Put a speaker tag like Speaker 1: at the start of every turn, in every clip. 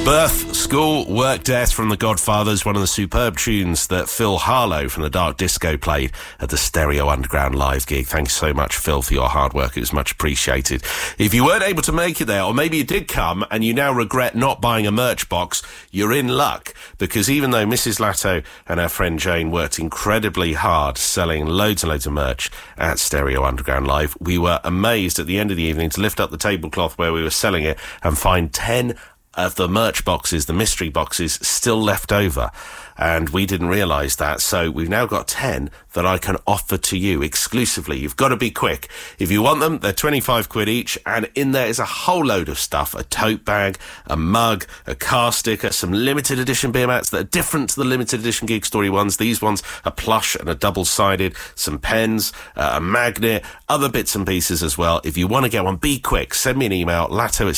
Speaker 1: Birth, School, Work, Death from The Godfathers, one of the superb tunes that Phil Harlow from the Dark Disco played at the Stereo Underground live gig. Thanks so much, Phil, for your hard work. It was much appreciated. If you weren't able to make it there, or maybe you did come and you now regret not buying a merch box, you're in luck, because even though Mrs. Latto and her friend Jane worked incredibly hard selling loads and loads of merch at Stereo Underground Live, we were amazed at the end of the evening to lift up the tablecloth where we were selling it and find 10 of the merch boxes, the mystery boxes, still left over. And we didn't realise that, so we've now got 10 that I can offer to you exclusively. You've got to be quick. If you want them, they're 25 quid each, and in there is a whole load of stuff. A tote bag, a mug, a car sticker, some limited edition beer mats that are different to the limited edition Gig Story ones. These ones are plush and are double-sided, some pens, a magnet, other bits and pieces as well. If you want to get one, be quick. Send me an email,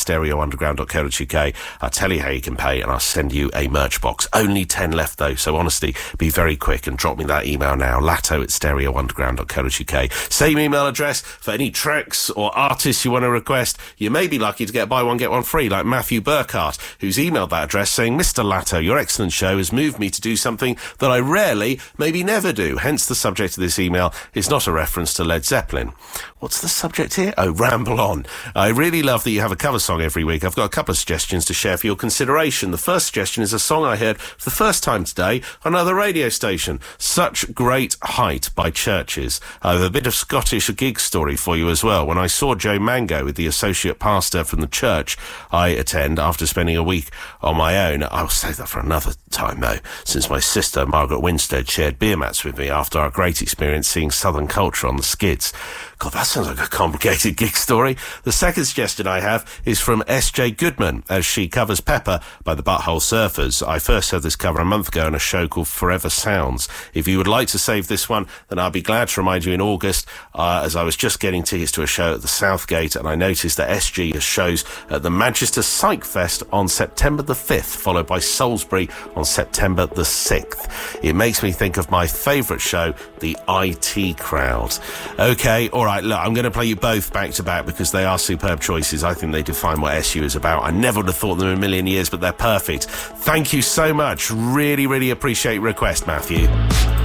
Speaker 1: latto@stereounderground.co.uk. I'll tell you how you can pay, and I'll send you a merch box. Only 10 left, though, so honestly, be very quick and drop me that email now, latto@stereounderground.co.uk. Same email address for any tracks or artists you want to request. You may be lucky to get buy one, get one free, like Matthew Burkhart, who's emailed that address saying, Mr. Latto, your excellent show has moved me to do something that I rarely, maybe never do. Hence the subject of this email is not a reference to Led Zeppelin. What's the subject here? Oh, ramble on. I really love that you have a cover song every week. I've got a couple of suggestions to share for your consideration. The first suggestion is a song I heard for the first time today on another radio station, Such Great Height by Churches. I have a bit of Scottish Gig Story for you as well. When I saw Joe Mango with the associate pastor from the church I attend after spending a week on my own, I'll save that for another time though, since my sister Margaret Winstead shared beer mats with me after our great experience seeing Southern Culture on the skids. God, that sounds like a complicated gig story. The second suggestion I have is from S.J. Goodman, as she covers Pepper by the Butthole Surfers. I first heard this cover a month ago on a show called Forever Sounds. If you would like to save this one, then I'll be glad to remind you in August, as I was just getting tickets to a show at the Southgate, and I noticed that SG has shows at the Manchester Psych Fest on September the 5th, followed by Salisbury on September the 6th. It makes me think of my favourite show, the IT Crowd. Okay, all right, look, I'm going to play you both back to back because they are superb choices. I think they define what SU is about. I never would have thought them in a million years, but they're perfect. Thank you so much. Really, really appreciate your request, Matthew.